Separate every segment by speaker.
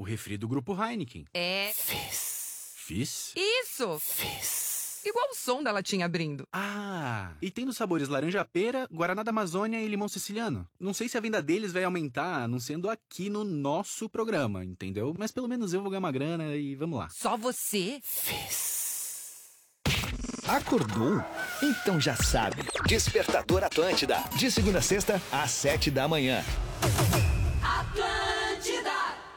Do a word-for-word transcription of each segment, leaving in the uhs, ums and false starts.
Speaker 1: refri do Grupo Heineken.
Speaker 2: É...
Speaker 1: Fizz. Fizz?
Speaker 2: Isso!
Speaker 1: Fizz.
Speaker 2: Igual o som da latinha abrindo.
Speaker 1: Ah, e tem nos sabores laranja-pera, guaraná da Amazônia e limão siciliano. Não sei se a venda deles vai aumentar, anunciando aqui no nosso programa, entendeu? Mas pelo menos eu vou ganhar uma grana e vamos lá.
Speaker 2: Só você?
Speaker 1: Fizz.
Speaker 3: Acordou? Então já sabe. Despertador Atlântida. De segunda a sexta, às sete da manhã.
Speaker 4: Atlântida!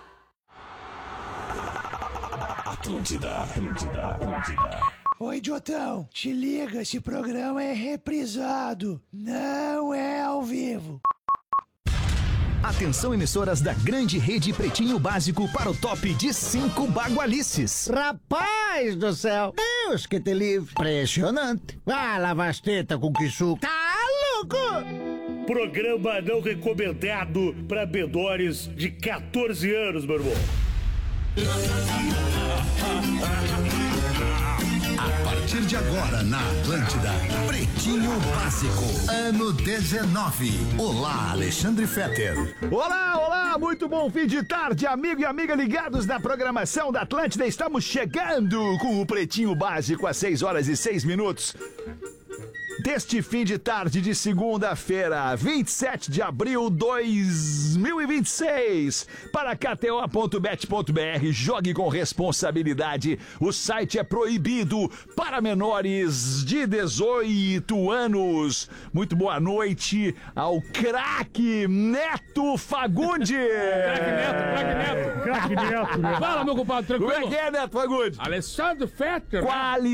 Speaker 3: Atlântida, Atlântida, Atlântida.
Speaker 5: Ô, idiotão, te liga, esse programa é reprisado, não é ao vivo.
Speaker 3: Atenção, emissoras da grande rede Pretinho Básico para o top de cinco bagualices.
Speaker 6: Rapaz do céu, Deus que te livre. Impressionante. Ah, lavar as tetas com que suco. Tá louco?
Speaker 7: Programa não recomendado para menores de quatorze anos, meu irmão.
Speaker 8: A partir de agora na Atlântida, Pretinho Básico, ano dezenove. Olá, Alexandre Fetter.
Speaker 9: Olá, olá, muito bom fim de tarde, amigo e amiga ligados na programação da Atlântida. Estamos chegando com o Pretinho Básico às seis horas e seis minutos. Deste fim de tarde de segunda-feira, vinte e sete de abril de dois mil e vinte e seis. Para K T O ponto bet ponto B R, jogue com responsabilidade. O site é proibido para menores de dezoito anos. Muito boa noite ao craque Neto Fagundes.
Speaker 10: Craque Neto, craque Neto.
Speaker 7: Craque Neto, né?
Speaker 10: Fala, meu compadre, tranquilo?
Speaker 9: Como é que é, Neto Fagundes?
Speaker 10: Alessandro Fetter.
Speaker 9: Quali